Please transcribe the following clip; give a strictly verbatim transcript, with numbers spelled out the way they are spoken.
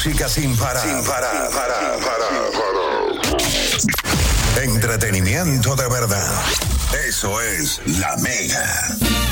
música sin parar. Sin parar, parar, parar, parar. Entretenimiento de verdad. Eso es La Mega.